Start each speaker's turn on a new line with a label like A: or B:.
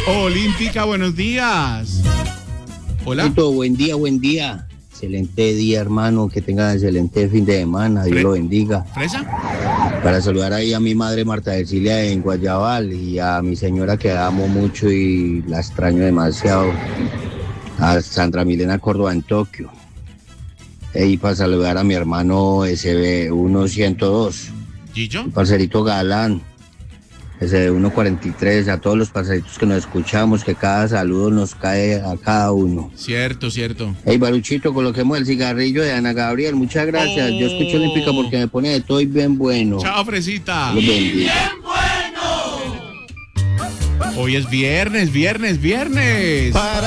A: Olímpica, buenos días. Hola.
B: Buen día, buen día. Excelente día, hermano. Que tenga excelente fin de semana. Dios lo bendiga.
A: ¿Fresa?
B: Para saludar ahí a mi madre Marta Cecilia en Guayabal y a mi señora que amo mucho y la extraño demasiado. A Sandra Milena Córdoba en Tokio. Y para saludar a mi hermano SB102.
A: ¿Gillo?
B: Parcerito Galán. SB143. A todos los parceritos que nos escuchamos, que cada saludo nos cae a cada uno.
A: Cierto.
B: Hey, Baruchito, coloquemos el cigarrillo de Ana Gabriel. Muchas gracias. Yo escucho Olímpica porque me pone de todo y bien bueno.
A: Chao, Fresita.
B: Los bendiga.
A: ¡Bien bueno! Hoy es viernes.
C: Para